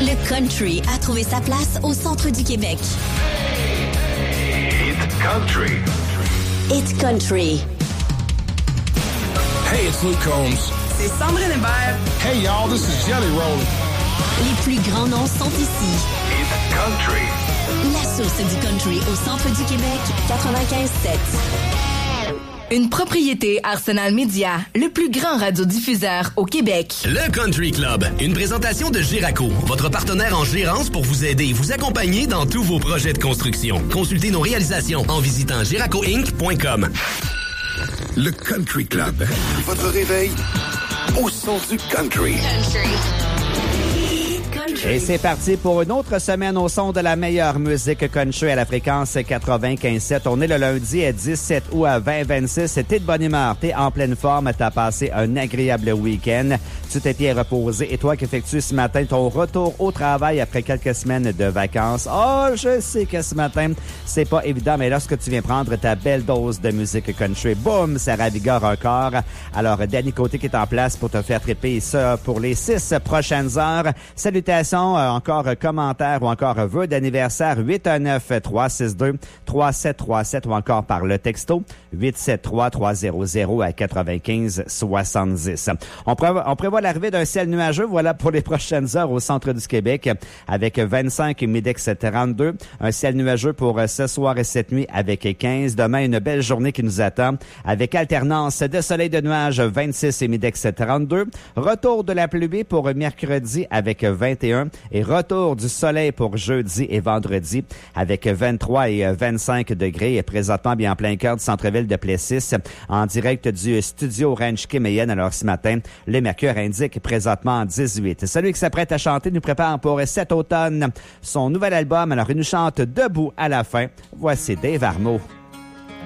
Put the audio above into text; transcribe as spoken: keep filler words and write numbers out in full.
Le country a trouvé sa place au centre du Québec. It's country. It's country. Hey, it's Luke Combs. C'est Sandrine Hébert. Hey, y'all, this is Jelly Roll. Les plus grands noms sont ici. It's country. La source du country au centre du Québec, quatre-vingt-quinze sept. Une propriété Arsenal Media, le plus grand radiodiffuseur au Québec. Le Country Club, une présentation de Giraco, votre partenaire en gérance pour vous aider et vous accompagner dans tous vos projets de construction. Consultez nos réalisations en visitant giraco inc point com. Le Country Club, votre réveil au son du country. Country. Et c'est parti pour une autre semaine au son de la meilleure musique country à la fréquence quatre-vingt-quinze sept. On est le lundi à dix-sept août à vingt vingt-six. T'es de bonne humeur, t'es en pleine forme, t'as passé un agréable week-end. Tu t'es bien reposé. Et toi qui effectues ce matin ton retour au travail après quelques semaines de vacances. Oh, je sais que ce matin, c'est pas évident, mais lorsque tu viens prendre ta belle dose de musique country, boum, ça ravigore un corps. Alors, Danny Côté qui est en place pour te faire triper ça pour les six prochaines heures. Salutations. Euh, encore euh, commentaires ou encore euh, vœux d'anniversaire huit un neuf, trois six deux, trois sept trois sept ou encore par le texto huit sept trois, trois zéro zéro à quatre-vingt-quinze soixante-dix. On prévoit, on prévoit l'arrivée d'un ciel nuageux, voilà, pour les prochaines heures au centre du Québec avec vingt-cinq, Midex trente-deux. Un ciel nuageux pour euh, ce soir et cette nuit avec quinze. Demain, une belle journée qui nous attend avec alternance de soleil de nuages, vingt-six et Midex trente-deux. Retour de la pluie pour mercredi avec vingt et un. Et retour du soleil pour jeudi et vendredi avec vingt-trois et vingt-cinq degrés. Et présentement, bien en plein cœur du centre-ville de Plessis, en direct du studio Ranch Kéméenne. Alors ce matin, le mercure indique présentement dix-huit. Celui qui s'apprête à chanter nous prépare pour cet automne son nouvel album. Alors il nous chante debout à la fin. Voici Dave Arnaud.